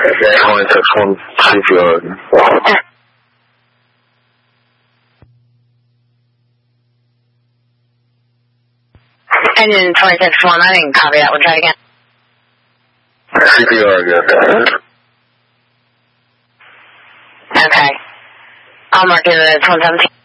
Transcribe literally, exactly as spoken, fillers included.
twenty-six one C P R again. Engine twenty-six one, I didn't copy that. We'll try it again. C P R again. Okay. I'll mark it as one seventeen.